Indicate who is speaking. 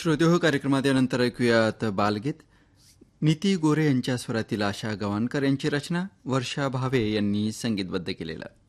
Speaker 1: श्रोतेहो कार्यक्रमात यानंतर ऐकूयात बालगीत. नीती गोरे यांच्या स्वरातील आशा गवाणकर यांची रचना, वर्षा भावे यांनी संगीतबद्ध केलेलं.